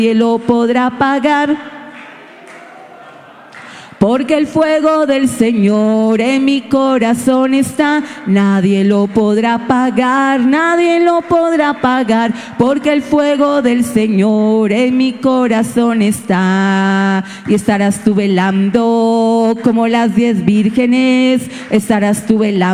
nadie lo podrá apagar. Porque el fuego del Señor en mi corazón está, nadie lo podrá apagar, nadie lo podrá apagar. Porque el fuego del Señor en mi corazón está. Y estarás tú velando como las 10 vírgenes, estarás tú velando.